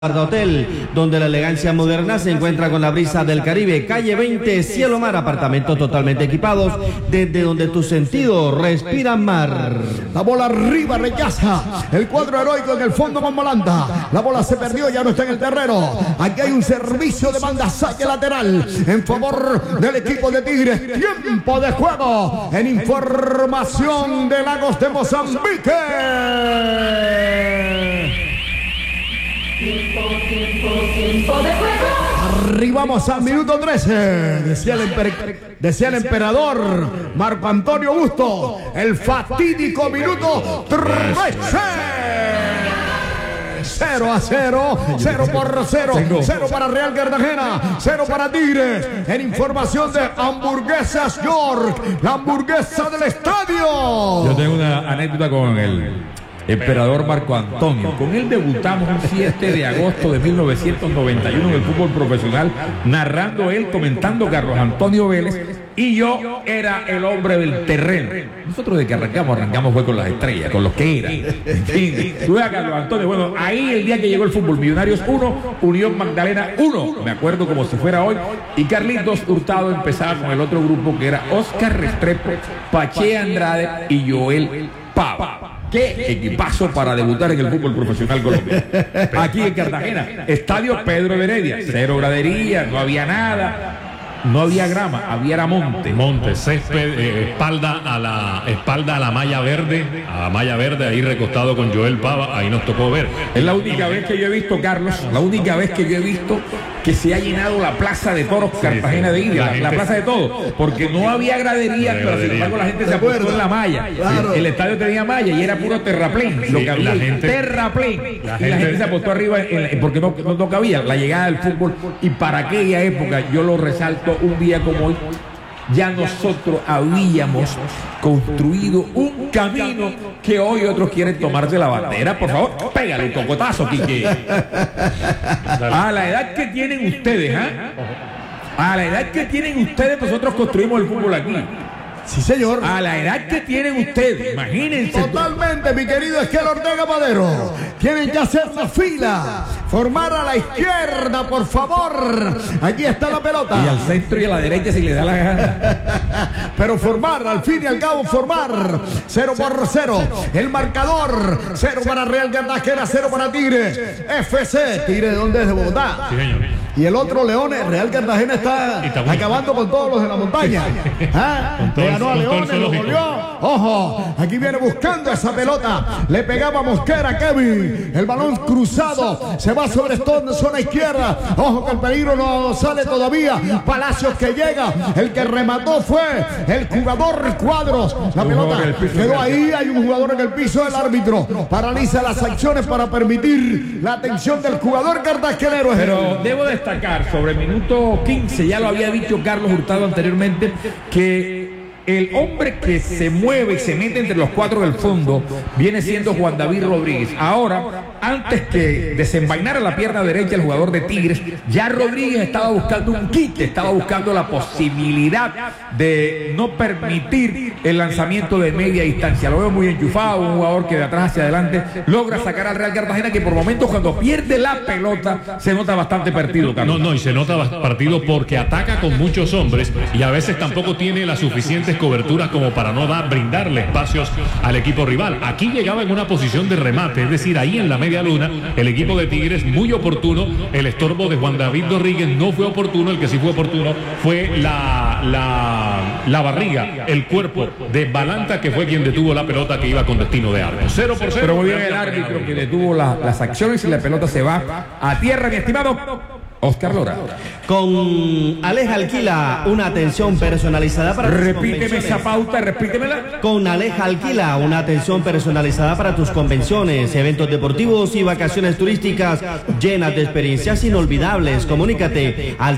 Hotel, donde la elegancia moderna se encuentra con la brisa del Caribe. Calle 20, Cielo Mar, apartamentos totalmente equipados, desde donde tus sentidos respiran mar. La bola arriba, rechaza el cuadro heroico en el fondo con volanta. La bola se perdió, ya no está en el terreno. Aquí hay un servicio de banda saque lateral en favor del equipo de Tigres. Tiempo de juego en información de Lagos de Mozambique. Tiempo de juego. Arribamos al minuto 13. Decía el emperador Marco Antonio Busto. El fatídico minuto 13. 0-0, 0-0, 0 para Real Cartagena, 0 para Tigres. En información de Hamburguesas York, la hamburguesa del estadio. Yo tengo una anécdota con el emperador Marco Antonio. Con él debutamos un 7 de agosto de 1991 en el fútbol profesional, narrando él, comentando Carlos Antonio Vélez, y yo era el hombre del terreno. Nosotros de que arrancamos fue con las estrellas, con los que eran. ¿Entiendes? Tú ves a Carlos Antonio, bueno, ahí el día que llegó el fútbol, Millonarios 1, Unión Magdalena 1, me acuerdo como si fuera hoy, y Carlitos Hurtado empezaba con el otro grupo que era Oscar Restrepo, Pache Andrade y Joel Pava. ¡Qué equipazo para debutar en el fútbol profesional colombiano! Aquí en Cartagena, Estadio Pedro de Heredia, 0 gradería, no había nada. No había grama, había monte, césped, espalda a la malla verde, ahí recostado con Joel Pava, ahí nos tocó ver. Es la única vez que yo he visto, Carlos, que se ha llenado la plaza de toros Cartagena de India, la plaza de todos, porque no había graderías, pero sin embargo la gente se apuntó en la malla. Claro. El estadio tenía malla y era puro terraplén, lo que había, terraplén. Y la gente se apostó arriba porque no cabía la llegada del fútbol. Y para aquella época, yo lo resalto, un día como hoy, ya nosotros habíamos construido un camino que hoy otros quieren tomarse la bandera. Por favor, pégale un cocotazo, Quique. A la edad que tienen ustedes, a la edad que tienen ustedes, nosotros construimos el fútbol aquí. Sí, señor. A la edad que tienen ustedes, imagínense. Totalmente, mi querido Esquel Ortega Madero. Tienen que hacer la fila. Formar a la izquierda, por favor. Aquí está la pelota. Y al centro y a la derecha si le da la gana. Pero formar, al fin y al cabo, formar. 0-0. El marcador. 0 para Real Cartagena, 0 para Tigres. FC. ¿Tigres de dónde es? De Bogotá. Sí, señor. Y el otro, Leones. Real Cartagena está acabando con todos los de la montaña. Le ganó a Leones, lo goleó. Ojo, aquí viene buscando esa pelota. Le pegaba a Mosquera, Kevin. El balón cruzado. Se va sobre zona izquierda. Ojo que el peligro no sale todavía. Palacios que llega. El que remató fue el jugador Cuadros. La pelota quedó ahí. Hay un jugador en el piso. El árbitro paraliza las acciones para permitir la atención del jugador cartagenero. Pero debo destacar sobre el minuto 15, ya lo había dicho Carlos Hurtado anteriormente, que el hombre que se mueve y se mete entre los cuatro del fondo viene siendo Juan David Rodríguez. Ahora, antes que desenvainara la pierna derecha el jugador de Tigres, ya Rodríguez estaba buscando un quite, estaba buscando la posibilidad de no permitir el lanzamiento de media distancia. Lo veo muy enchufado, un jugador que de atrás hacia adelante logra sacar al Real Cartagena, que por momentos cuando pierde la pelota se nota bastante partido, Carlos. No, y se nota partido porque ataca con muchos hombres y a veces tampoco tiene las suficientes coberturas como para no brindarle espacios al equipo rival. Aquí llegaba en una posición de remate, es decir, ahí en la media luna, el equipo de Tigres muy oportuno, el estorbo de Juan David Rodríguez no fue oportuno, el que sí fue oportuno fue la barriga, el cuerpo de Balanta, que fue quien detuvo la pelota que iba con destino de arco. 0-0. Pero muy bien el árbitro que detuvo las acciones y la pelota se va a tierra, mi estimado Oscar Lora. Con Aleja Alquila, una atención personalizada para tus Repíteme esa pauta, repítemela. Con Aleja Alquila, una atención personalizada para tus convenciones, eventos deportivos y vacaciones turísticas llenas de experiencias inolvidables. Comunícate al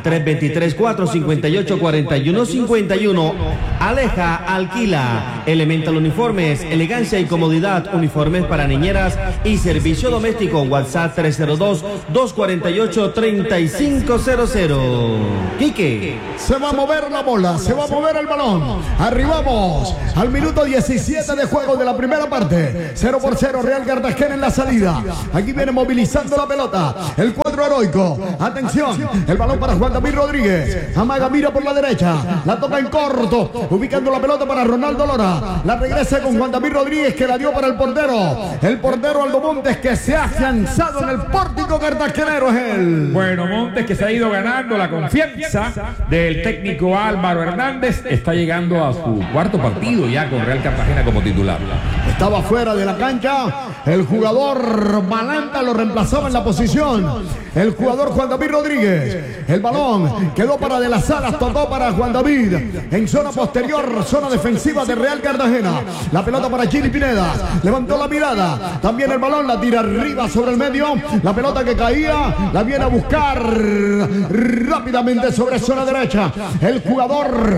323-458-4151. Aleja Alquila. Elemental Uniformes, elegancia y comodidad, uniformes para niñeras y servicio doméstico. WhatsApp 302-248-36 8500. Quique. Se va a mover la bola, se va a mover el balón. Arribamos al minuto 17 de juego de la primera parte. 0-0 Real Cartagena en la salida. Aquí viene movilizando la pelota el cuadro heroico. Atención, el balón para Juan David Rodríguez. Amaga, mira por la derecha. La toca en corto, ubicando la pelota para Ronaldo Lora. La regresa con Juan David Rodríguez, que la dio para el portero. El portero Aldo Montes, que se ha afianzado en el pórtico cartagenero. Es él. Bueno, Montes, que se ha ido ganando la confianza del técnico Álvaro Hernández, está llegando a su cuarto partido ya con Real Cartagena como titular. Estaba fuera de la cancha. El jugador Balanta lo reemplazaba en la posición. El jugador Juan David Rodríguez. El balón quedó para De las Alas, tocó para Juan David. En zona posterior, zona defensiva de Real Cartagena. La pelota para Chili Pineda. Levantó la mirada. También el balón la tira arriba sobre el medio. La pelota que caía la viene a buscar rápidamente sobre zona derecha. El jugador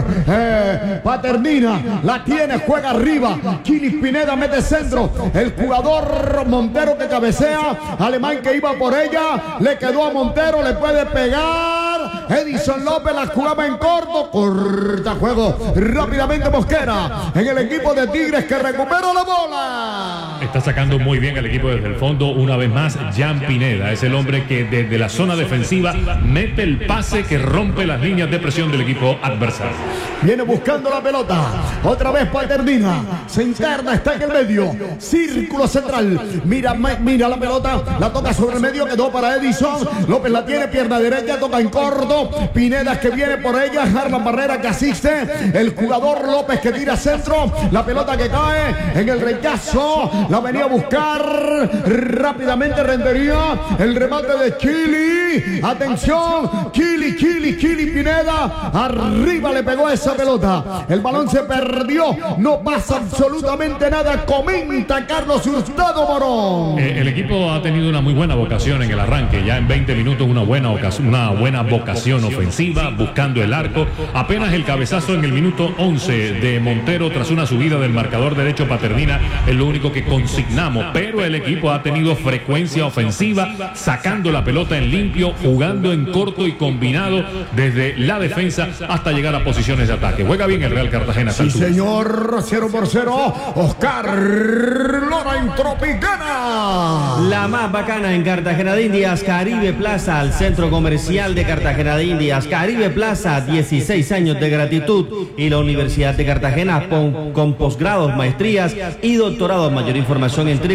Paternina la tiene, juega arriba. Chili Pineda mete centro. El jugador Montero que cabecea. Alemán que iba por ella. Le quedó a Montero, le puede pegar. Edison López la jugaba en corto. Corta juego rápidamente Mosquera en el equipo de Tigres, que recupera la bola. Está sacando muy bien el equipo desde el fondo. Una vez más, Jan Pineda es el hombre que desde la zona defensiva mete el pase que rompe las líneas de presión del equipo adversario. Viene buscando la pelota. Otra vez Paternina. Se interna, está en el medio. Círculo central. Mira la pelota. La toca sobre el medio. Quedó para Edison. López la tiene, pierna derecha. Toca en corto. Pineda que viene por ella. Harlan Barrera que asiste. El jugador López que tira centro. La pelota que cae en el rechazo. La venía a buscar. Rápidamente rendería el remate de Chili. Atención. Chili Pineda. Arriba le pegó esa pelota. El balón se perdió. No pasa absolutamente nada. Comenta Carlos Hurtado Morón. El equipo ha tenido una muy buena vocación en el arranque. Ya en 20 minutos una buena vocación ofensiva, buscando el arco. Apenas el cabezazo en el minuto 11 de Montero tras una subida del marcador derecho Paternina es lo único que consignamos. Pero el equipo ha tenido frecuencia ofensiva, sacando la pelota en limpio, jugando en corto y combinado desde la defensa hasta llegar a posiciones de ataque. Juega bien el Real Cartagena. Sí, señor. 0-0. Oscar Lora en Tropicana. La más bacana en Cartagena de Indias, Caribe Plaza, al centro comercial de Cartagena de Indias. Caribe Plaza, 16 años de gratitud, y la Universidad de Cartagena con posgrados, maestrías y doctorados. Mayor información en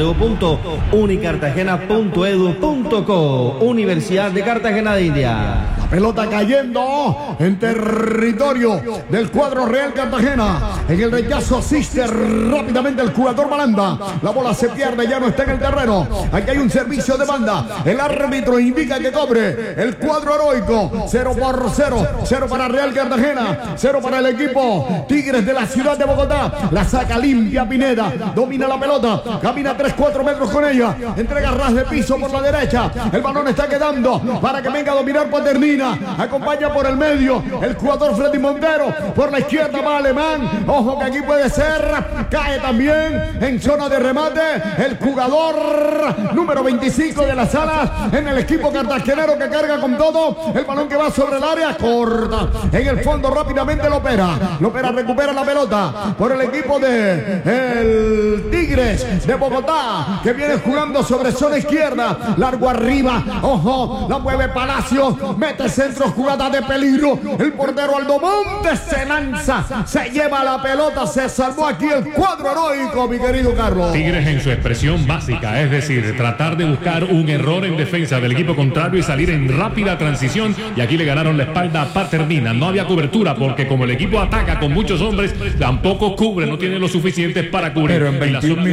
www.unicartagena.edu.co. Universidad de Cartagena de Indias. La pelota cayendo en territorio del cuadro Real Cartagena. En el rechazo asiste rápidamente el jugador Balanda. La bola se pierde, ya no está en el terreno. Aquí hay un servicio de banda. El árbitro indica que cobre el cuadro heroico. 0-0. 0 para Real Cartagena. 0 para el equipo Tigres de la ciudad de Bogotá. La saca limpia Pineda. Domina la pelota. Camina 3-4 metros con ella. Entrega ras de piso por la derecha. El balón está quedando para que venga a dominar Paternina. Acompaña por el medio el jugador Freddy Montero. Por la izquierda va Alemán. Ojo que aquí puede ser. Cae también en zona de remate el jugador número 25 de las Alas en el equipo cartagenero, que carga con todo. El balón que va sobre el área, corta en el fondo rápidamente Lopera recupera la pelota por el equipo de el Tigres de Bogotá, que viene jugando sobre zona izquierda. Largo arriba, ojo, la mueve Palacio, mete centro, jugada de peligro. El portero Aldo Montes se lanza, se lleva la pelota, se salvó aquí el cuadro heroico, mi querido Carlos. Tigres en su expresión básica, es decir, tratar de buscar un error en defensa del equipo contrario y salir en rápida transición, y aquí le ganaron la espalda a Paternina. No había cobertura porque como el equipo ataca con muchos hombres, tampoco cubre, no tiene lo suficiente para cubrir. Pero en 21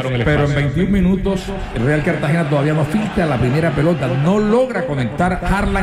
minutos Real Cartagena todavía no filtra la primera pelota, no logra conectar Harlan con los de arriba.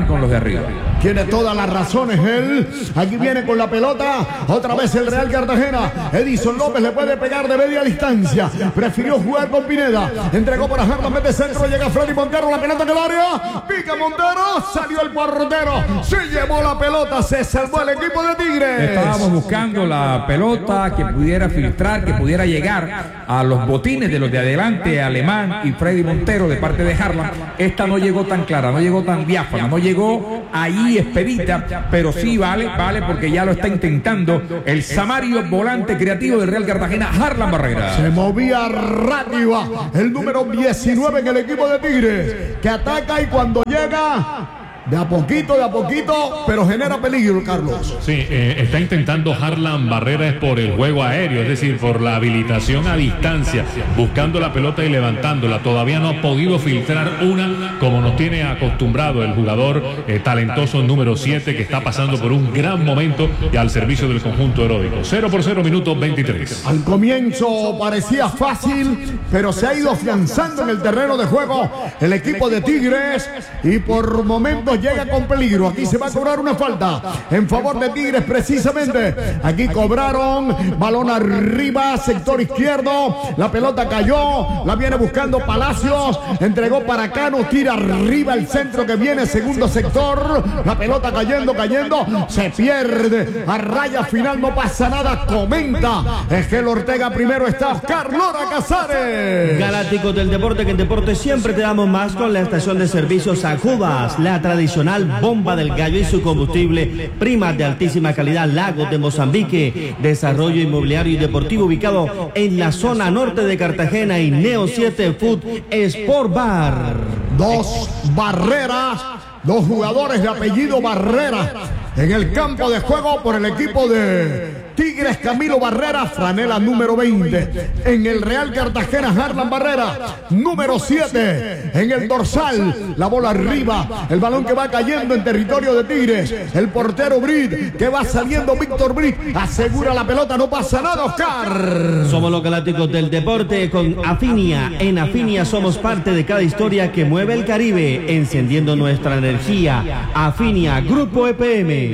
arriba. Tiene todas las razones él. Aquí viene con la pelota. Otra vez el Real Cartagena. Edison López le puede pegar de media distancia. Prefirió jugar con Pineda. Entregó para Harlan, mete centro. Llega Freddy Montero. La pelota en el área. Pica Montero. Salió el portero. Se llevó la pelota. Se salvó el equipo de Tigres. Estábamos buscando la pelota que pudiera filtrar, que pudiera llegar a los botines de los de adelante, Alemán y Freddy Montero de parte de Harlan. Esta no llegó tan clara, no llegó tan diáfana, no llegó ahí expedita, pero sí vale porque ya lo está intentando el Samario, volante creativo del Real Cartagena, Harlan Barrera. Se movía Rátiva, el número 19 en el equipo de Tigres, que ataca y cuando llega... De a poquito, pero genera peligro, Carlos. Sí, está intentando Harlan Barrera por el juego aéreo, es decir, por la habilitación a distancia, buscando la pelota y levantándola. Todavía no ha podido filtrar una como nos tiene acostumbrado el jugador talentoso número 7, que está pasando por un gran momento y al servicio del conjunto heroico. 0-0, minuto 23. Al comienzo parecía fácil, pero se ha ido afianzando en el terreno de juego el equipo de Tigres y por momentos llega con peligro. Aquí se va a cobrar una falta en favor de Tigres precisamente. Aquí cobraron, balón arriba, sector izquierdo, la pelota cayó, la viene buscando Palacios, entregó para Cano, tira arriba el centro que viene, segundo sector, la pelota cayendo, se pierde, a raya final no pasa nada, comenta Esquel Ortega, primero está Oscar Lora Casares. Galácticos del deporte, que en deporte siempre te damos más con la estación de servicios San Judas, la tradicional bomba del gallo y su combustible, primas de altísima calidad, Lagos de Mozambique, desarrollo inmobiliario y deportivo ubicado en la zona norte de Cartagena y Neo 7 Food Sport Bar. Dos Barreras, dos jugadores de apellido Barrera en el campo de juego por el equipo de Tigres. Camilo Barrera, franela número 20. En el Real Cartagena, Harlan Barrera, número 7. En el dorsal, la bola arriba, el balón que va cayendo en territorio de Tigres. El portero Brid, que va saliendo, Víctor Brid, asegura la pelota, no pasa nada, Oscar. Somos los Galácticos del deporte con Afinia. En Afinia somos parte de cada historia que mueve el Caribe, encendiendo nuestra energía. Afinia, Grupo EPM.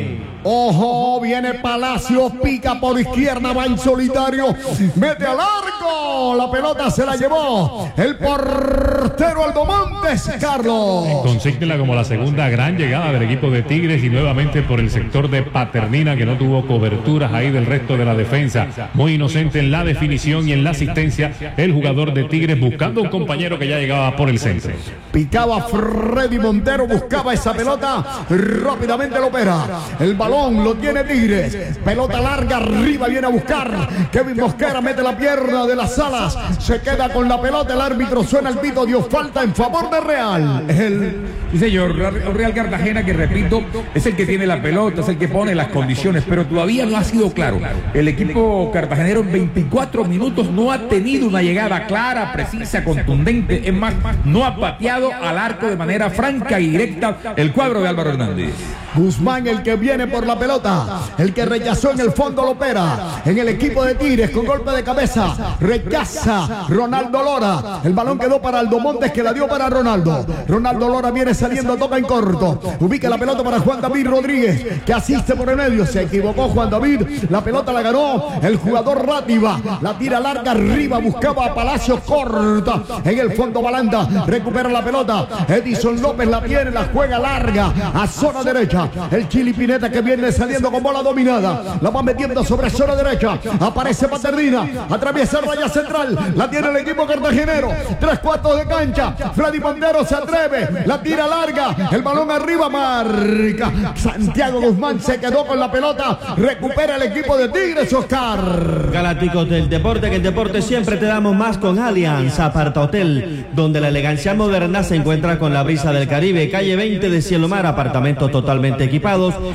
Ojo, viene Palacios, pica por izquierda, va en solitario, mete al arco, la pelota se la llevó el portero Aldo Montes, Carlos. Consígnela como la segunda gran llegada del equipo de Tigres y nuevamente por el sector de Paternina, que no tuvo coberturas ahí del resto de la defensa. Muy inocente en la definición y en la asistencia el jugador de Tigres, buscando un compañero que ya llegaba por el centro. Picaba Freddy Montero, buscaba esa pelota, rápidamente lo opera. El balón lo tiene Tigres, pelota larga arriba, viene a buscar Kevin Mosquera, mete la pierna de las alas, se queda con la pelota, el árbitro suena el pito, dio falta en favor de Real. Sí, señor, Real Cartagena, que repito, es el que tiene la pelota, es el que pone las condiciones, pero todavía no ha sido claro. El equipo cartagenero en 24 minutos no ha tenido una llegada clara, precisa, contundente, es más, no ha pateado al arco de manera franca y directa el cuadro de Álvaro Hernández. Guzmán, el que viene por la pelota, el que rechazó en el fondo lo opera en el equipo de Tigres con golpe de cabeza, rechaza Ronaldo Lora, el balón quedó para Aldo Montes, que la dio para Ronaldo Lora, viene saliendo, toca en corto, ubica la pelota para Juan David Rodríguez, que asiste por el medio, se equivocó Juan David, la pelota la ganó el jugador Rátiva, la tira larga arriba, buscaba a Palacios, corta en el fondo Balanda, recupera la pelota, Edison López la tiene, la juega larga a zona derecha, el Chili Pineta que viene saliendo con bola dominada, la va metiendo sobre zona derecha, aparece Paternina, atraviesa raya central, la tiene el equipo cartagenero, 3/4 de cancha, Freddy Montero se atreve, la tira larga, el balón arriba, marca Santiago Guzmán, se quedó con la pelota, recupera el equipo de Tigres, Oscar. Galácticos del deporte, que en deporte siempre te damos más con Allianz Aparta Hotel, donde la elegancia moderna se encuentra con la brisa del Caribe, calle 20 de Cielo Mar, apartamentos totalmente equipados desde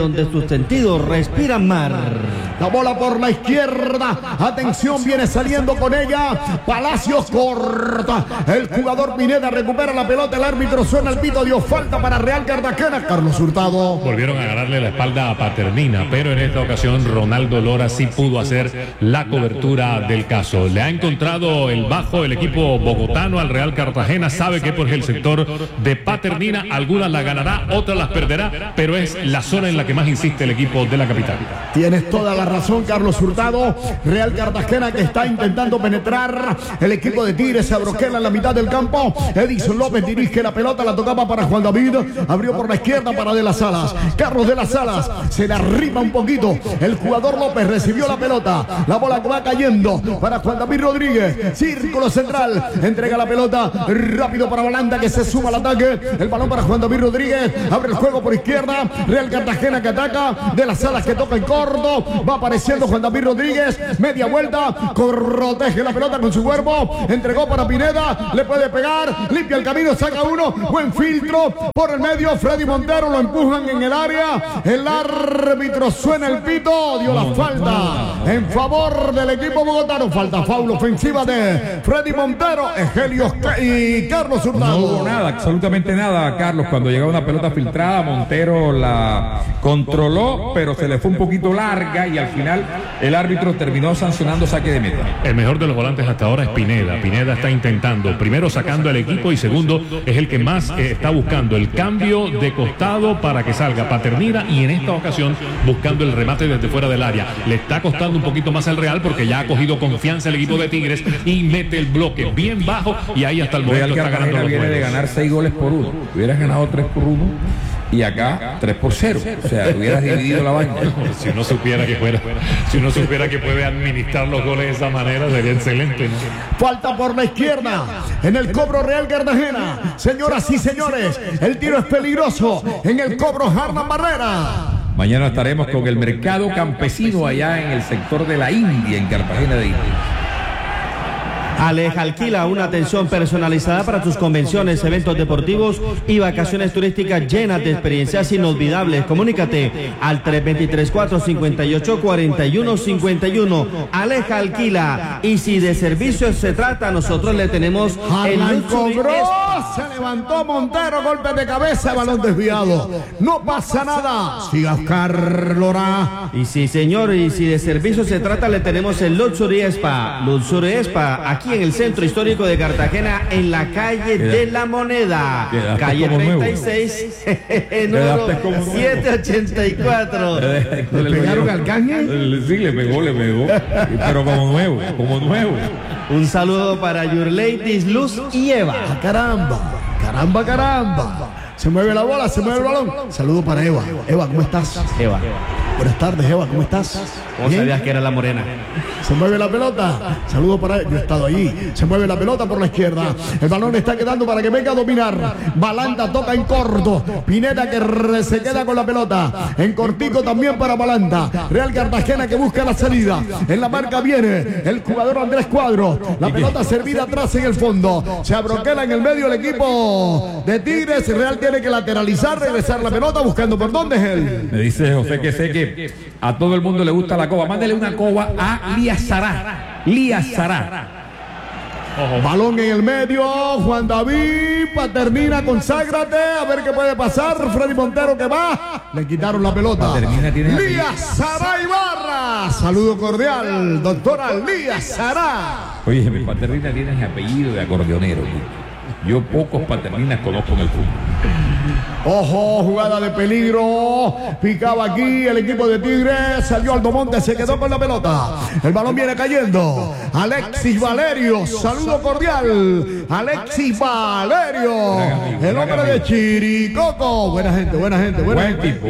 donde sus sentidos respiran mar. La bola por la izquierda. Atención, viene saliendo con ella. Palacios corta. El jugador Pineda recupera la pelota. El árbitro suena el pito. Dio falta para Real Cartagena. Carlos Hurtado. Volvieron a ganarle la espalda a Paternina, pero en esta ocasión Ronaldo Lora sí pudo hacer la cobertura del caso. Le ha encontrado el bajo el equipo bogotano al Real Cartagena. Sabe que por el sector de Paternina algunas la ganará, otras las perderá, pero es la zona en la que más insiste el equipo de la capital. Tienes toda la razón, Carlos Hurtado. Real Cartagena que está intentando penetrar. El equipo de Tigres se abroquela en la mitad del campo. Edison López dirige la pelota, la tocaba para Juan David. Abrió por la izquierda para De las Alas. Carlos De las Alas se le arriba un poquito. El jugador López recibió la pelota. La bola que va cayendo para Juan David Rodríguez. Círculo central. Entrega la pelota rápido para Balanta que se suma al ataque. El balón para Juan David Rodríguez. Abre el juego por izquierda. Real Cartagena que ataca. De las Alas que toca en corto. Va apareciendo Juan David Rodríguez. Media vuelta. Protege la pelota con su cuerpo. Entregó para Pineda. Le puede pegar. Limpia el camino. Saca uno. Buen filtro. Por el medio. Freddy Montero lo empujan en el área. El árbitro suena el pito. Dio la falta en favor del equipo bogotano. Falta foul ofensiva de Freddy Montero, Egelio y Carlos Hurtado. No hubo nada, absolutamente nada, Carlos. Cuando llegaba una pelota filtrada, Montero la controló, pero se le fue un poquito larga y al final el árbitro terminó sancionando saque de meta. El mejor de los volantes hasta ahora es Pineda. Pineda está intentando, primero sacando al equipo y segundo es el que más está buscando el cambio de costado para que salga Paternina y en esta ocasión buscando el remate desde fuera del área. Le está costando un poquito más al Real porque ya ha cogido confianza el equipo de Tigres y mete el bloque bien bajo y ahí hasta el momento Real está ganando Cartagena los viene de juegos. ganar 6 goles por 1. Hubieras ganado 3 por 1 y acá 3 por 0. O sea, hubieras dividido la vaina. Si uno supiera que puede administrar los goles de esa manera, sería excelente, ¿no? Falta por la izquierda en el cobro Real Cartagena. Señoras y señores, el tiro es peligroso en el cobro Harnan Barrera. Mañana estaremos con el mercado campesino allá en el sector de la India, en Cartagena de India. Aleja Alquila, una atención personalizada para tus convenciones, eventos deportivos y vacaciones turísticas llenas de experiencias inolvidables. Comunícate al 323-458-4151. Aleja Alquila. Y si de servicios se trata, nosotros le tenemos el cobró, se levantó Montero, golpe de cabeza, balón desviado. No pasa nada. Siga Oscar Lora. Y sí, señor, y si de servicios se trata, le tenemos el Luxury Spa. Luxury Spa, aquí en el centro histórico de Cartagena, en la calle de la Moneda, calle 36, número 784. ¿Le pegaron al cañe? Sí, le pegó, pero como nuevo. Un saludo para Your Ladies, Luz y Eva. Caramba. Se mueve la bola, se mueve el balón. Saludo para Eva. Eva, ¿cómo estás? Eva. Buenas tardes, Eva, ¿cómo estás? ¿Cómo sabías que era la morena? Se mueve la pelota. Saludo para ella. Yo he estado allí. Se mueve la pelota por la izquierda. El balón está quedando para que venga a dominar. Balanta toca en corto. Pineda que se queda con la pelota. En cortico también para Balanta. Real Cartagena que busca la salida. En la marca viene el jugador Andrés Cuadro. La pelota servida atrás en el fondo. Se abroquela en el medio el equipo de Tigres. Real tiene que lateralizar, regresar la pelota buscando por dónde es él. Me dice José que sé que a todo el mundo le gusta la coba. Mándele una coba a Lía Sará. Balón en el medio. Juan David. Paternina, conságrate. A ver qué puede pasar. Freddy Montero que va. Le quitaron la pelota. Lía Sará Ibarra. Saludo cordial, doctora Lía Sará. Oye, mi Paternina tiene apellido de acordeonero. Yo pocos Paterninas conozco en el fútbol. Ojo, jugada de peligro. Picaba aquí el equipo de Tigres. Salió Aldomonte, se quedó con la pelota. El balón viene cayendo. Alexis Valerio, saludo cordial. Alexis Valerio, el hombre de Chiricoco. Buena gente. Buen tipo,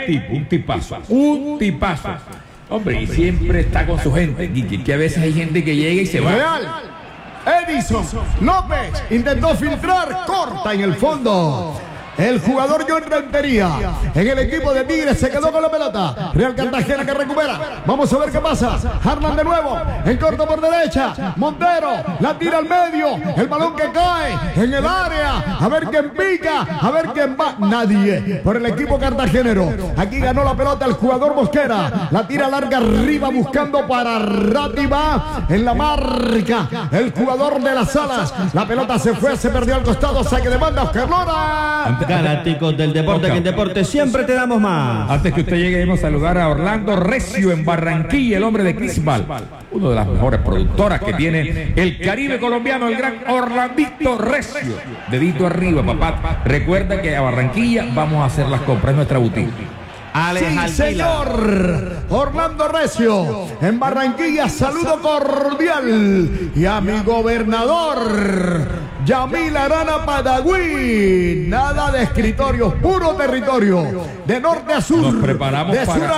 un tipazo. Hombre, y siempre está con su gente, que a veces hay gente que llega y se va. Real. Edison López intentó filtrar, corta en el fondo. El jugador John Rentería en el equipo de Tigres se quedó con la pelota. Real Cartagena que recupera. Vamos a ver qué pasa. Harlan de nuevo. En corto por derecha. Montero la tira al medio. El balón que cae en el área. A ver quién pica. A ver quién va. Nadie por el equipo cartagenero. Aquí ganó la pelota el jugador Mosquera. La tira larga arriba buscando para Rátiva. En la marca. El jugador de las Alas. La pelota se fue. Se perdió al costado. Saque de banda. Oscar Lora. Galácticos del deporte, que en deporte siempre te damos más. Antes que usted llegue, debemos saludar a Orlando Recio en Barranquilla, el hombre de Crisbal, una de las mejores productoras que tiene el Caribe colombiano, el gran Orlandito Recio. Dedito arriba, papá. Recuerda que a Barranquilla vamos a hacer las compras, es nuestra boutique. Sí, señor. Orlando Recio en Barranquilla, saludo cordial. Y a mi gobernador Yamil Arana Padagüí. Nada de escritorios, puro territorio. De norte a sur. Nos preparamos de sur a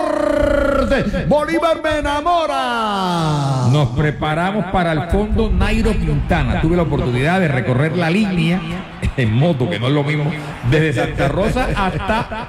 norte. Bolívar me enamora. Nos preparamos para el fondo Nairo Quintana. Tuve la oportunidad de recorrer la línea en moto, que no es lo mismo, desde Santa Rosa hasta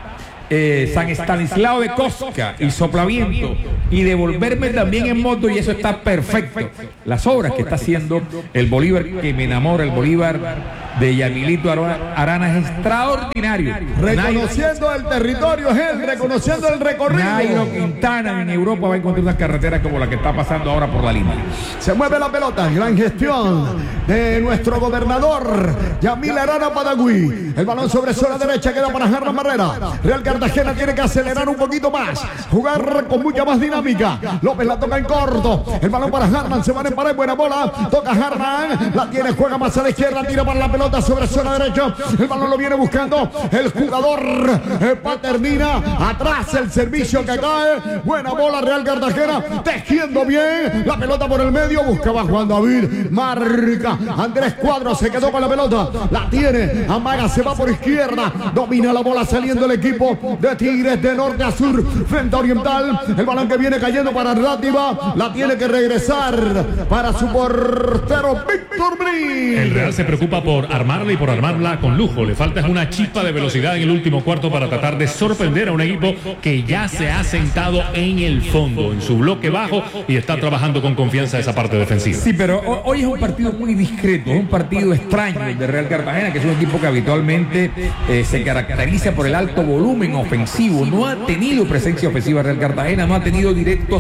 San Estanislao de Cosca y Soplaviento, y devolverme también en moto, y eso está perfecto. Las obras que está haciendo el Bolívar que me enamora, el Bolívar de Yamilito Arana, es extraordinario. Reconociendo el territorio, es él, reconociendo el recorrido. Nairo Quintana en Europa va a encontrar unas carreteras como la que está pasando ahora por la línea. Se mueve la pelota, gran gestión de nuestro gobernador Yamil Arana Padagüí. El balón sobre zona derecha queda para Harlan Barrera. Real Cartagena tiene que acelerar un poquito más, jugar con mucha más dinámica. López la toca en corto, el balón para Harlan, se van a emparar, buena bola, toca Harlan, la tiene, juega más a la izquierda, tira para la pelota sobre zona derecha, el balón lo viene buscando el jugador Paternina, atrás el servicio que cae, buena bola Real Cartagena, tejiendo bien, la pelota por el medio, buscaba Juan David, marca, Andrés Cuadro se quedó con la pelota, la tiene, amaga, se va por izquierda, domina la bola saliendo el equipo de Tigres de norte a sur frente a Oriental, el balón que viene cayendo para Rátiva, la tiene que regresar para su portero Víctor Brin. El Real se preocupa por armarla y por armarla con lujo. Le falta una chispa de velocidad en el último cuarto para tratar de sorprender a un equipo que ya se ha sentado en el fondo, en su bloque bajo, y está trabajando con confianza esa parte defensiva. Sí, pero hoy es un partido muy discreto, es un partido extraño de Real Cartagena, que es un equipo que habitualmente se caracteriza por el alto volumen ofensivo. No ha tenido presencia ofensiva Real Cartagena, no ha tenido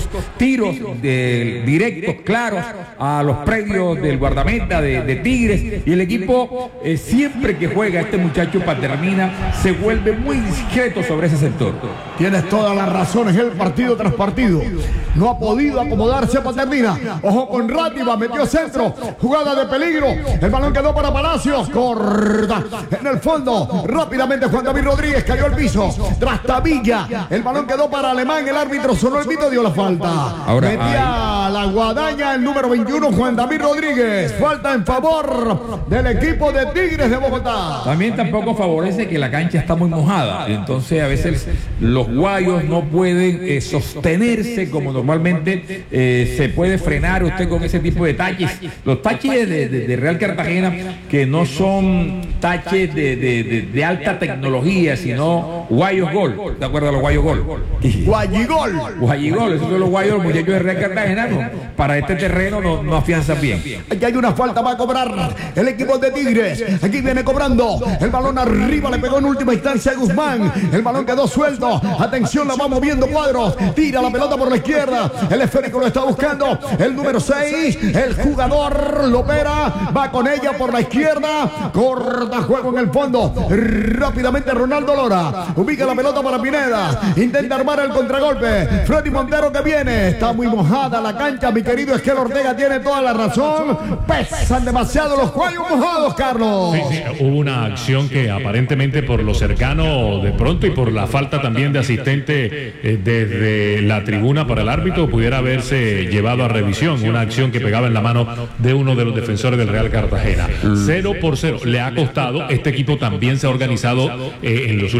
tiros directos, claros a los predios del guardameta de Tigres, y el equipo siempre que juega este muchacho Paternina se vuelve muy discreto sobre ese sector. Tienes todas las razones, el partido tras partido no ha podido acomodarse a Paternina. Ojo con Rátiva, metió centro, jugada de peligro, el balón quedó para Palacios, corta en el fondo, rápidamente Juan David Rodríguez cayó al piso, Trastabilla, el balón quedó para Alemán, el árbitro sonó el pito, dio la falta. Ahora metía la guadaña el número 21 Juan David Rodríguez, falta en favor del equipo de Tigres de Bogotá. También tampoco favorece que la cancha está muy mojada, entonces a veces los guayos no pueden sostenerse como normalmente se puede frenar usted con ese tipo de taches. Los taches de Real Cartagena, que no son taches de alta tecnología, sino guayos gol. ¿Te acuerdas de los guayos gol? Guayigol. Guayigol, esos son los guayos, los muchachos de Real Cartagena, ¿no? Para este terreno no afianzan bien. Aquí hay una falta, va a cobrar el equipo de Tigres. Aquí viene cobrando. El balón arriba, le pegó en última instancia a Guzmán. El balón quedó suelto. Atención, la va moviendo Cuadros. Tira la pelota por la izquierda. El esférico lo está buscando. El número 6. El jugador Lopera. Va con ella por la izquierda. Corta juego en el fondo. Rápidamente Ronaldo Lora. Ubica la pelota para Pineda. Intenta armar el contragolpe. Freddy Montero que viene. Está muy mojada la cancha. Mi querido Esquel Ortega tiene toda la razón. Pesan demasiado los cuellos mojados, Carlos. Sí, hubo una acción que aparentemente por lo cercano de pronto y por la falta también de asistente desde la tribuna para el árbitro pudiera haberse llevado a revisión. Una acción que pegaba en la mano de uno de los defensores del Real Cartagena. 0-0. Le ha costado. Este equipo también se ha organizado en los últimos partidos.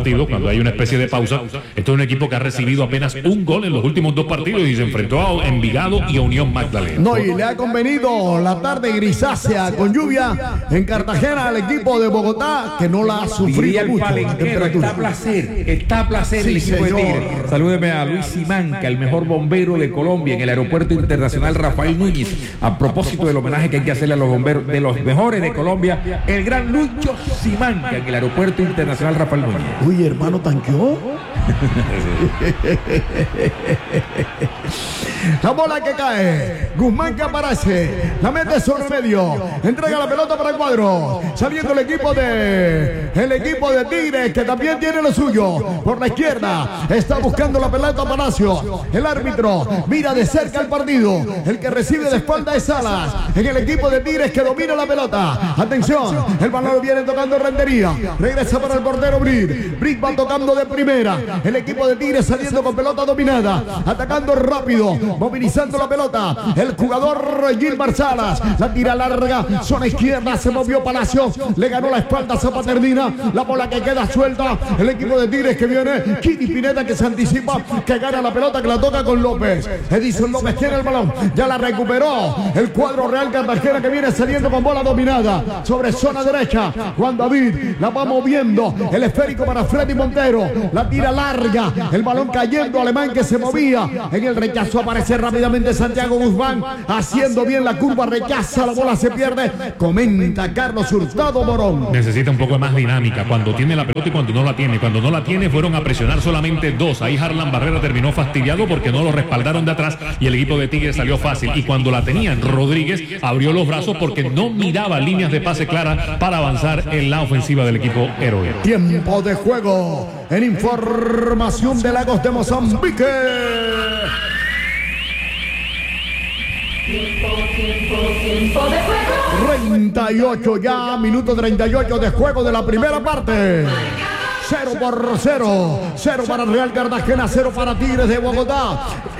partidos, cuando hay una especie de pausa. Esto es un equipo que ha recibido apenas un gol en los últimos 2 partidos y se enfrentó a Envigado y a Unión Magdalena. No, y le ha convenido la tarde grisácea con lluvia en Cartagena al equipo de Bogotá, que no la ha sufrido mucho. Está a placer el equipo de Tigre. Salúdeme a Luis Simanca, el mejor bombero de Colombia en el Aeropuerto Internacional Rafael Núñez. A propósito del homenaje que hay que hacerle a los bomberos de los mejores de Colombia, el gran Lucho Simanca en el Aeropuerto Internacional Rafael Núñez. Uy, hermano, ¿tanqueó? La bola que cae, Guzmán que aparece, la mete sobre el medio, entrega la pelota para el cuadro, saliendo el equipo de Tigres, que también tiene lo suyo. Por la izquierda está buscando la pelota Palacio, el árbitro mira de cerca el partido, el que recibe de espalda es Salas, en el equipo de Tigres que domina la pelota. Atención, el balón viene tocando Rentería, regresa para el portero Brick va tocando de primera, el equipo de Tigres saliendo con pelota dominada, atacando rápido, movilizando la pelota, el jugador Gilmar Salas, la tira larga, zona izquierda, se movió Palacio, le ganó la espalda a Zapaternina, la bola que queda suelta, el equipo de Tigres que viene, Kini Pineda que se anticipa, que gana la pelota, que la toca con López, Edison López tiene el balón, ya la recuperó, el cuadro Real Cartagena que viene saliendo con bola dominada, sobre zona derecha, Juan David, la va moviendo, el esférico para Freddy Montero, la tira larga, el balón cayendo, Alemán que se movía, en el rechazo aparece rápidamente Santiago Guzmán, haciendo bien la curva, rechaza, la bola se pierde, comenta Carlos Hurtado Morón. Necesita un poco más dinámica, cuando tiene la pelota y cuando no la tiene, fueron a presionar solamente 2, ahí Harlan Barrera terminó fastidiado porque no lo respaldaron de atrás y el equipo de Tigres salió fácil, y cuando la tenían, Rodríguez abrió los brazos porque no miraba líneas de pase claras para avanzar en la ofensiva del equipo héroe. Tiempo de juego en información de Lagos de Mozambique. Tiempo de juego. 38 ya, minuto 38 de juego de la primera parte. 0-0, 0 para Real Cartagena, 0 para Tigres de Bogotá.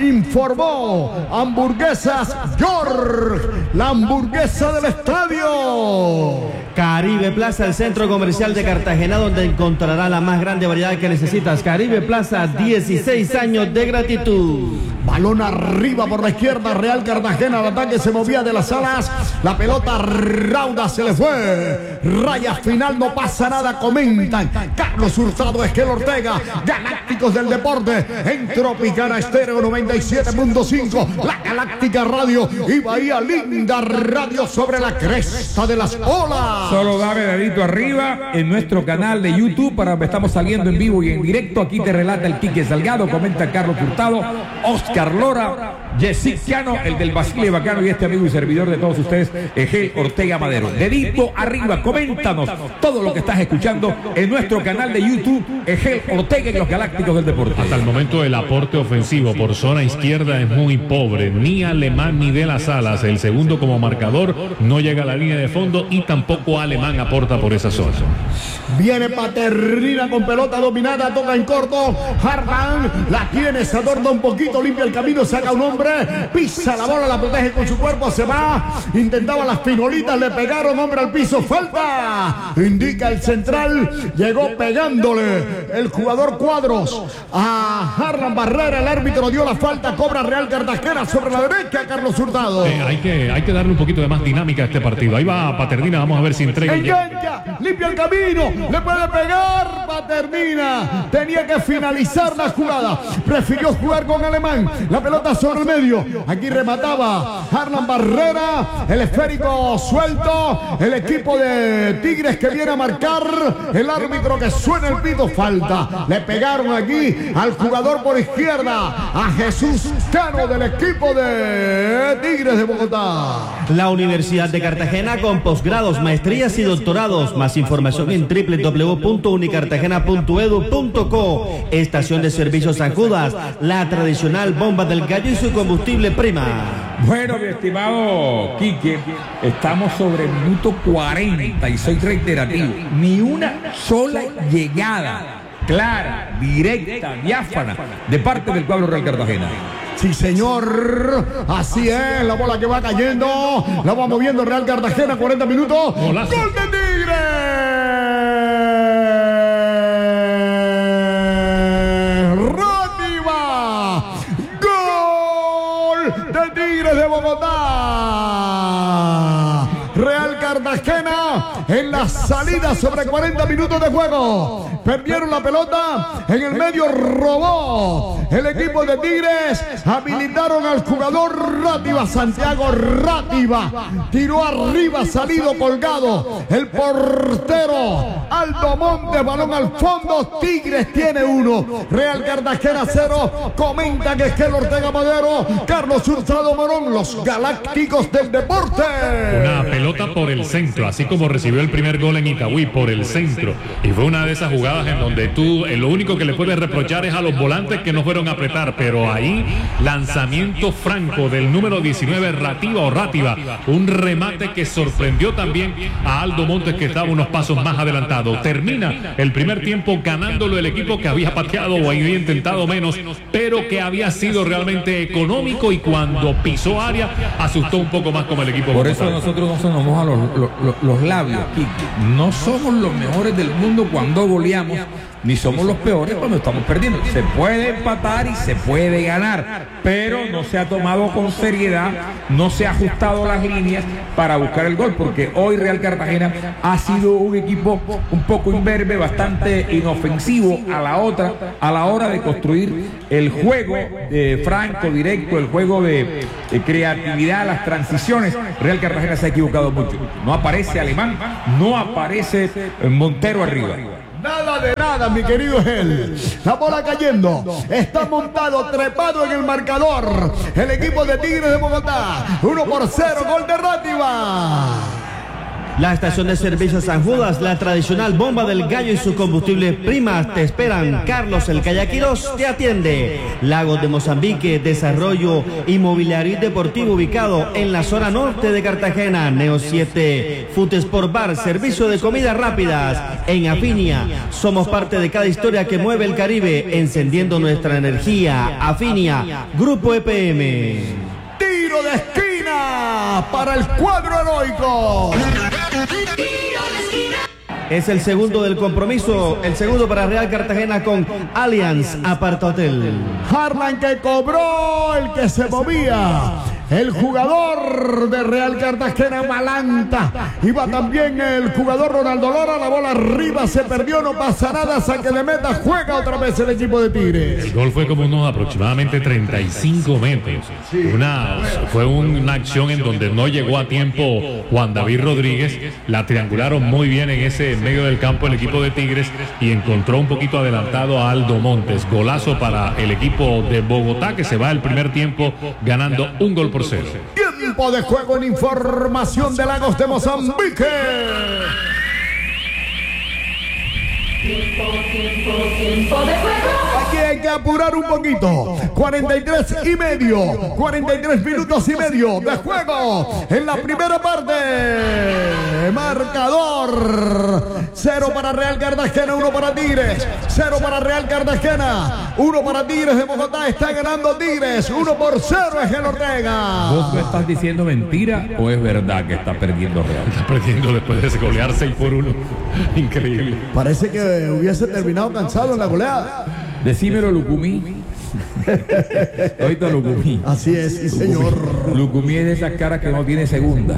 Informó Hamburguesas York, la hamburguesa del estadio. Caribe Plaza, el centro comercial de Cartagena, donde encontrará la más grande variedad que necesitas. Caribe Plaza, 16 años de gratitud. Balón arriba por la izquierda, Real Cartagena, el ataque se movía de las alas, la pelota rauda se le fue, raya final, no pasa nada, comentan Carlos Hurtado, Esquel Ortega, Galácticos del Deporte, en Tropicana Estéreo 97.5, la Galáctica Radio y Bahía Linda Radio sobre la cresta de las olas. Solo dame dedito arriba en nuestro canal de YouTube, para que estamos saliendo en vivo y en directo. Aquí te relata el Quique Salgado, comenta Carlos Hurtado, Oscar Lora, Jessicano, el del Basile Bacano, y este amigo y servidor de todos ustedes, Egel Ortega Madero. Dedito arriba, coméntanos todo lo que estás escuchando en nuestro canal de YouTube, Egel Ortega y los Galácticos del Deporte. Hasta el momento el aporte ofensivo por zona izquierda es muy pobre, ni Alemán ni de las Alas, el segundo como marcador, no llega a la línea de fondo y tampoco Alemán aporta por esa zona. Viene Paternina con pelota dominada, toca en corto, Harman la tiene, se adorna un poquito, limpia el camino, saca un hombre, pisa la bola, la protege con su cuerpo, se va, intentaba las pinolitas, le pegaron, hombre al piso, falta, indica el central, llegó pegándole el jugador Cuadros a Harlan Barrera, el árbitro dio la falta, cobra Real Cartagena sobre la derecha, Carlos Hurtado. Hay que darle un poquito de más dinámica a este partido. Ahí va Paternina, vamos a ver si entrega. Engancha, limpia el camino, le puede pegar Paternina, tenía que finalizar la jugada, prefirió jugar con Alemán, la pelota sobre el medio, aquí remataba Harlan Barrera, el esférico suelto, el equipo de Tigres que viene a marcar, el árbitro que suena el pito, falta, le pegaron aquí al jugador por izquierda, a Jesús Cano del equipo de Tigres de Bogotá. La Universidad de Cartagena con posgrados, maestrías y doctorados. Más información en www.unicartagena.edu.co. Estación de servicios San Judas, la tradicional bomba del gallo y su combustible prima. Bueno, mi estimado Quique, estamos sobre el minuto 40 y soy reiterativo. Ni una sola llegada clara, directa, diáfana de parte del cuadro Real Cartagena. Sí, señor, así es, la bola que va cayendo, la va moviendo Real Cartagena, 40 minutos. Golazo. ¡Gol de Tigres! en la salida sobre 40 minutos de juego. Perdieron la pelota, en el medio robó el equipo de Tigres, habilitaron al jugador Rátiva, Santiago Rátiva, tiró arriba, salido colgado, el portero Aldo Montes, balón al fondo, Tigres tiene 1, Real Cartagena 0, comenta que Esquel Ortega Madero, Carlos Hurtado Morón, los galácticos del deporte. Una pelota por el centro, así como recibió el primer gol en Itagüí, por el centro, y fue una de esas jugadas en donde tú lo único que le puedes reprochar es a los volantes que no fueron a apretar, pero ahí lanzamiento franco del número 19 Rátiva, un remate que sorprendió también a Aldo Montes, que estaba unos pasos más adelantado. Termina el primer tiempo ganándolo el equipo que había pateado o había intentado menos, pero que había sido realmente económico, y cuando pisó área asustó un poco más como el equipo. Por eso nosotros no se nos mojan los labios, Kiki. No somos los mejores del mundo cuando goleamos, ni somos los peores cuando estamos perdiendo. Se puede empatar y se puede ganar, pero no se ha tomado con seriedad, no se ha ajustado las líneas para buscar el gol, porque hoy Real Cartagena ha sido un equipo un poco imberbe, bastante inofensivo a la hora de construir el juego franco, directo, el juego de creatividad, las transiciones. Real Cartagena se ha equivocado mucho. No aparece Alemán, no aparece Montero arriba. Nada de nada, mi querido Gel. La bola cayendo. Está montado, trepado en el marcador. El equipo de Tigres de Bogotá. 1-0, gol de Rátiva. La estación de servicio San Judas, la tradicional bomba del gallo y su combustible Primas te esperan. Carlos el Callaquiros te atiende. Lagos de Mozambique, desarrollo inmobiliario y deportivo ubicado en la zona norte de Cartagena. Neo 7, Food Sport Bar, servicio de comidas rápidas. En Afinia, somos parte de cada historia que mueve el Caribe, encendiendo nuestra energía. Afinia, Grupo EPM. Tiro de esquina para el cuadro heroico. Es el segundo del compromiso, el segundo para Real Cartagena con Allianz Aparta Hotel. Harlan que cobró, el que se movía. El jugador de Real Cartagena, Malanta. Iba también el jugador Ronaldo Lora. La bola arriba, se perdió, no pasa nada. Saque de meta, juega otra vez el equipo de Tigres. El gol fue como unos aproximadamente 35 metros. Fue una acción en donde no llegó a tiempo Juan David Rodríguez. La triangularon muy bien en ese medio del campo el equipo de Tigres, y encontró un poquito adelantado a Aldo Montes. Golazo para el equipo de Bogotá, que se va el primer tiempo ganando 1-0. Tiempo de juego en información de Lagos de Mozambique. Tiempo de juego. Aquí hay que apurar un poquito. 43 minutos y medio de juego en la primera parte. Marcador: 0 para Real Cartagena, 1 para Tigres. 0 para Real Cartagena, 1 para Tigres de Bogotá. Está ganando Tigres 1-0, Esquel Ortega. ¿Vos estás diciendo mentira o es verdad que está perdiendo Real? Está perdiendo después de golear 6-1. Increíble. Parece que hubiese terminado cansado en la goleada. Decímelo, Lucumí. Ahorita Lucumí. Así es, sí, señor. Lucumí es de esas caras que no tiene segunda.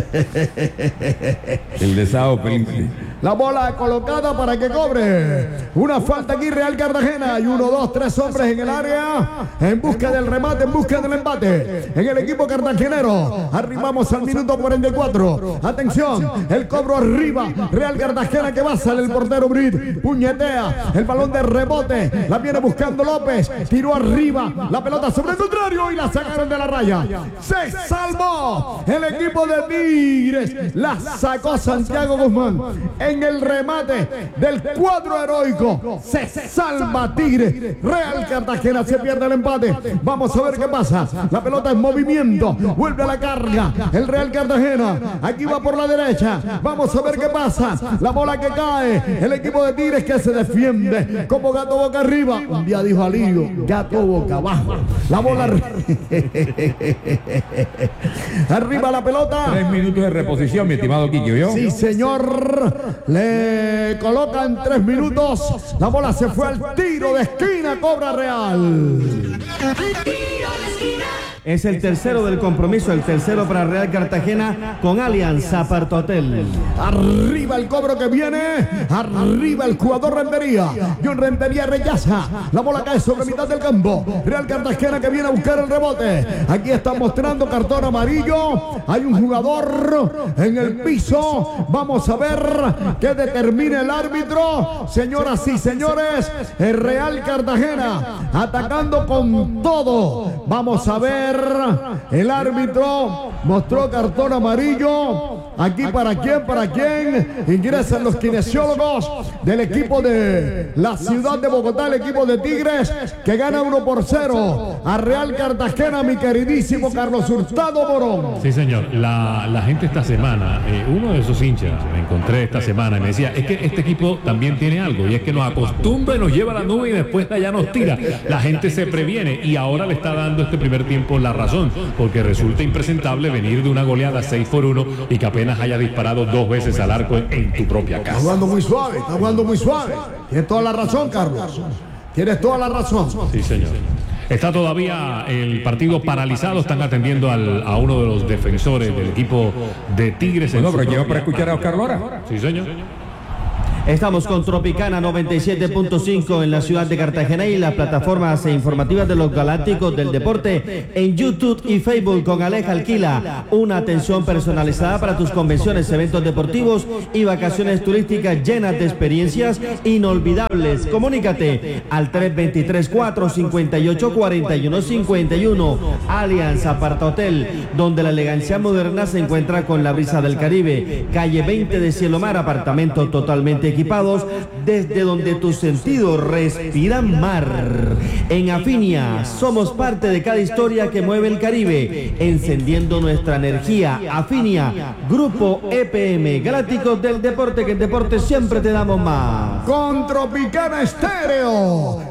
El de Sao Felipe. La bola colocada para que cobre. Una falta aquí Real Cartagena. Hay 1, 2, 3 hombres en el área, en busca del remate, en busca del empate. En el equipo cartagenero. Arribamos al minuto 44. Atención, el cobro arriba. Real Cartagena que va a salir el portero Brit. Puñetea. El balón de rebote. La viene buscando López. Tiró arriba. La pelota sobre el contrario y la sacaron de la raya. Se salvó el equipo de Tigres. La sacó Santiago Guzmán. En el remate del cuadro heroico se salva Tigres. Real Cartagena se pierde el empate. Vamos a ver qué pasa. La pelota en movimiento, vuelve a la carga el Real Cartagena. Aquí va por la derecha. Vamos a ver qué pasa. La bola que cae. El equipo de Tigres que se defiende como gato boca arriba. Un día dijo Alío, gato boca abajo. La bola arriba la pelota. 3 minutos de reposición, mi estimado Kiki, ¿vio? Sí, señor. Le colocan 3 minutos. La bola se fue al tiro de esquina. Cobra Real. Es el tercero del compromiso, el tercero para Real Cartagena con Alianza Apartotel. Arriba el cobro que viene, arriba el jugador Rentería. John Rentería rechaza, la bola cae sobre mitad del campo. Real Cartagena que viene a buscar el rebote. Aquí está mostrando cartón amarillo. Hay un jugador en el piso. Vamos a ver qué determina el árbitro. Señoras y señores, el Real Cartagena atacando con todo. Vamos a ver. El árbitro mostró cartón amarillo. Aquí para quién ingresan los kinesiólogos del equipo de la ciudad de Bogotá, el equipo de Tigres, que gana 1-0 a Real Cartagena, mi queridísimo Carlos Hurtado Morón. Sí, señor. La gente esta semana, uno de esos hinchas me encontré esta semana y me decía, es que este equipo también tiene algo, y es que nos acostumbra y nos lleva a la nube y después de allá nos tira. La gente se previene y ahora le está dando este primer tiempo la razón, porque resulta impresentable venir de una goleada 6-1 y que apenas haya disparado 2 veces al arco en tu propia casa. Está jugando muy suave, está jugando muy suave. Tienes toda la razón, Carlos. Tienes toda la razón. Sí, señor. Está todavía el partido paralizado, están atendiendo a uno de los defensores del equipo de Tigres. No, pero lleva para escuchar a Oscar Lora. Sí, señor. Estamos con Tropicana 97.5 en la ciudad de Cartagena y las plataformas informativas de los Galácticos del Deporte en YouTube y Facebook con Aleja Alquila. Una atención personalizada para tus convenciones, eventos deportivos y vacaciones turísticas llenas de experiencias inolvidables. Comunícate al 323-458-4151. Alianza Apartotel, donde la elegancia moderna se encuentra con la brisa del Caribe. Calle 20 de Cielo Mar, apartamento totalmente equipados desde donde tus sentidos respiran mar. En Afinia somos parte de cada historia que mueve el Caribe, encendiendo nuestra energía. Afinia, Grupo EPM, Galácticos del Deporte, que en deporte siempre te damos más. Con Tropicana Estéreo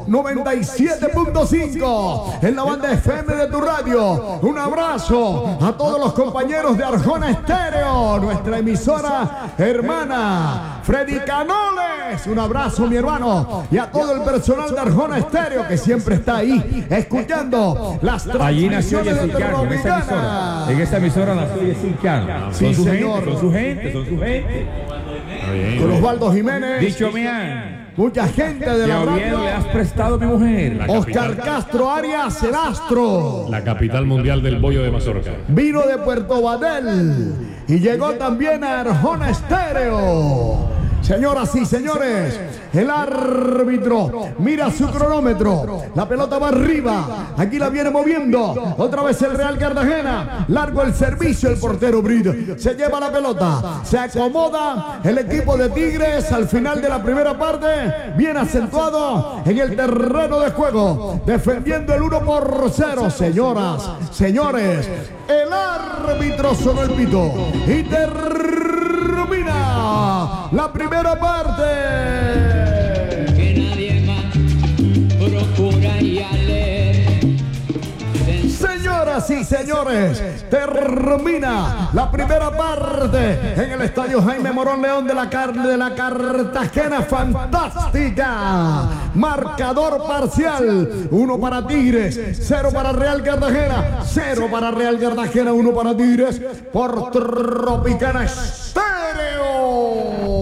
97.5 en la banda FM de tu radio. Un abrazo a todos los compañeros de Arjona Estéreo, nuestra emisora hermana. Freddy Canoles, un abrazo mi hermano, y a todo el personal de Arjona Estéreo que siempre está ahí escuchando las transmisiones de Tropicana. En esa emisora nació Yesicano. Sí, señor. Son su gente. Con Osvaldo Jiménez. Dicho me mucha gente de la radio. le has prestado a mi mujer. Oscar Castro Arias, el astro. La capital mundial del bollo de Mazorca. Vino de Puerto Badel y llegó también a Arjona Estéreo. Señoras y señores, el árbitro mira su cronómetro. La pelota va arriba. Aquí la viene moviendo. Otra vez el Real Cartagena. Largo el servicio. El portero Brid se lleva la pelota. Se acomoda el equipo de Tigres al final de la primera parte. Bien acentuado en el terreno de juego. Defendiendo el 1-0. Señoras, señores, el árbitro sonó el pito. Y termina la primera parte. Que nadie más procura y leer. Señoras y señores, termina la primera parte en el estadio Jaime Morón León de la Cartagena fantástica. Marcador parcial: 1 para Tigres, 0 para Real Cartagena, 0 para Real Cartagena, 1 para Tigres por Tropicana Estéreo.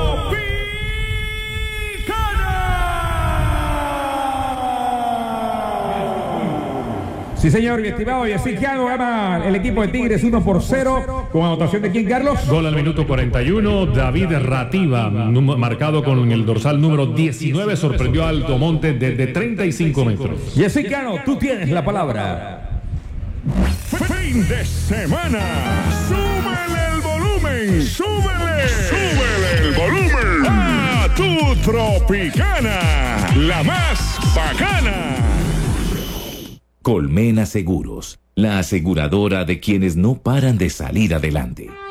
Sí, señor, mi estimado Yesicano, gana el equipo de Tigres 1-0 con anotación de quién, Carlos. Gol al minuto 41, David Rativa, marcado con el dorsal número 19, sorprendió a Altomonte desde 35 metros. Yesicano, tú tienes la palabra. Fin de semana. Súbele el volumen. Súbele el volumen a tu Tropicana, la más bacana. Colmena Seguros, la aseguradora de quienes no paran de salir adelante.